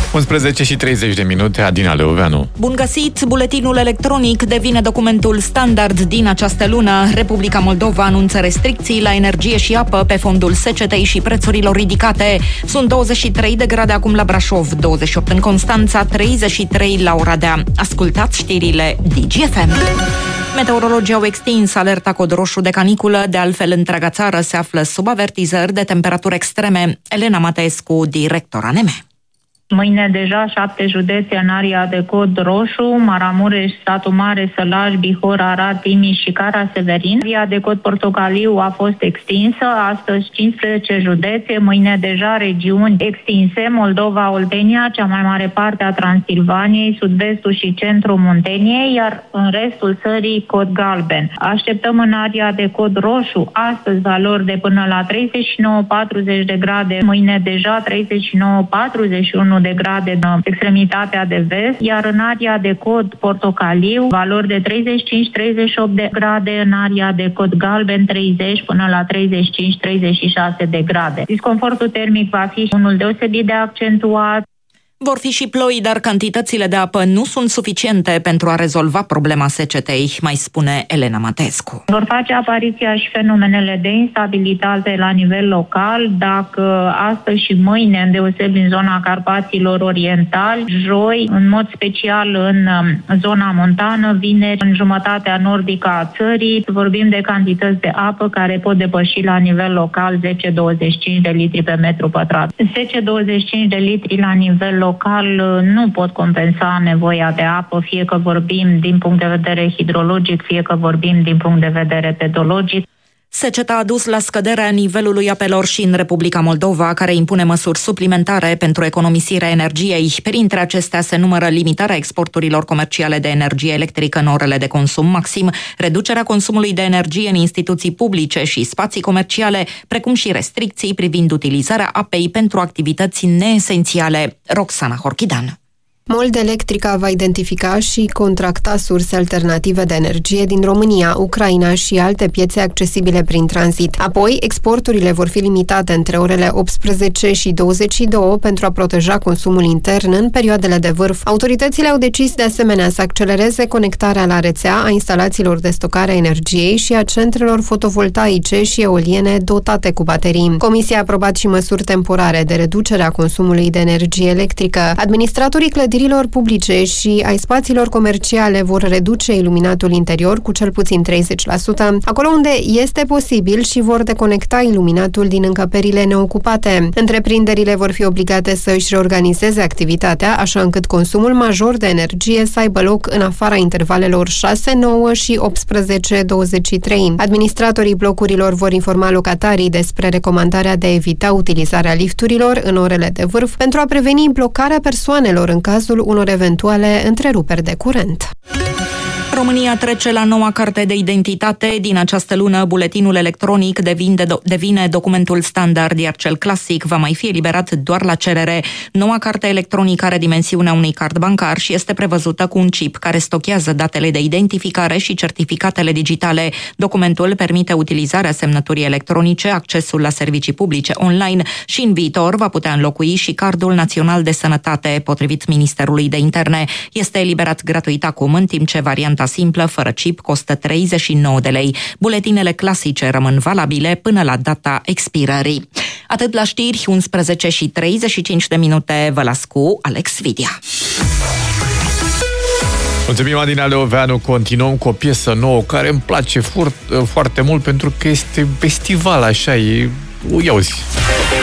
11:30, Adina Leoveanu. Bun găsit! Buletinul electronic devine documentul standard din această lună. Republica Moldova anunță restricții la energie și apă pe fondul secetei și prețurilor ridicate. Sunt 23 de grade acum la Brașov, 28 în Constanța, 33 la Oradea. Ascultați știrile DGFM. Meteorologii au extins alerta cod roșu de caniculă, de altfel întreaga țară se află sub avertizări de temperaturi extreme. Elena Mateescu, director ANM. Mâine deja 7 județe în area de cod roșu: Maramureș, Satu Mare, Sălaj, Bihor, Arad, Timiș și Cara-Severin. Area de cod portocaliu a fost extinsă, astăzi 15 județe, mâine deja regiuni extinse: Moldova, Oltenia, cea mai mare parte a Transilvaniei, sud-vestul și centrul Munteniei, iar în restul țării cod galben. Așteptăm în area de cod roșu astăzi valori de până la 39-40 de grade, mâine deja 39-41 de grade în extremitatea de vest, iar în area de cod portocaliu valori de 35-38 de grade, în area de cod galben 30 până la 35-36 de grade. Disconfortul termic va fi unul deosebit de accentuat. Vor fi și ploi, dar cantitățile de apă nu sunt suficiente pentru a rezolva problema secetei, mai spune Elena Mateescu. Vor face apariția și fenomenele de instabilitate la nivel local, dacă astăzi și mâine, îndeosebi în zona Carpaților Orientali, joi, în mod special în zona montană, vineri, în jumătatea nordică a țării, vorbim de cantități de apă care pot depăși la nivel local 10-25 de litri pe metru pătrat. 10-25 de litri la nivel local nu pot compensa nevoia de apă, fie că vorbim din punct de vedere hidrologic, fie că vorbim din punct de vedere pedologic. Seceta a dus la scăderea nivelului apelor și în Republica Moldova, care impune măsuri suplimentare pentru economisirea energiei. Printre acestea se numără limitarea exporturilor comerciale de energie electrică în orele de consum maxim, reducerea consumului de energie în instituții publice și spații comerciale, precum și restricții privind utilizarea apei pentru activități neesențiale. Roxana Horchidan. Mold Electrica va identifica și contracta surse alternative de energie din România, Ucraina și alte piețe accesibile prin tranzit. Apoi, exporturile vor fi limitate între orele 18 și 22 pentru a proteja consumul intern în perioadele de vârf. Autoritățile au decis de asemenea să accelereze conectarea la rețea a instalațiilor de stocare a energiei și a centrelor fotovoltaice și eoliene dotate cu baterii. Comisia a aprobat și măsuri temporare de reducere a consumului de energie electrică. Administratorii clădirilor publice și ai spațiilor comerciale vor reduce iluminatul interior cu cel puțin 30%, acolo unde este posibil, și vor deconecta iluminatul din încăperile neocupate. Întreprinderile vor fi obligate să își reorganizeze activitatea, așa încât consumul major de energie să aibă loc în afara intervalelor 6, 9 și 18, 23. Administratorii blocurilor vor informa locatarii despre recomandarea de a evita utilizarea lifturilor în orele de vârf pentru a preveni blocarea persoanelor în cazul unor eventuale întreruperi de curent. România trece la noua carte de identitate. Din această lună, buletinul electronic devine documentul standard, iar cel clasic va mai fi eliberat doar la cerere. Noua carte electronică are dimensiunea unui card bancar și este prevăzută cu un chip care stochează datele de identificare și certificatele digitale. Documentul permite utilizarea semnăturii electronice, accesul la servicii publice online și în viitor va putea înlocui și cardul național de sănătate, potrivit Ministerului de Interne. Este eliberat gratuit acum, în timp ce varianta simplă, fără chip, costă 39 de lei. Buletinele clasice rămân valabile până la data expirării. Atât la știri, 11:35. Vă las cu Alex Vidia. Mulțumim, Adina Leoveanu. Continuăm cu o piesă nouă care îmi place foarte mult pentru că este festival, așa e. Ia uzi.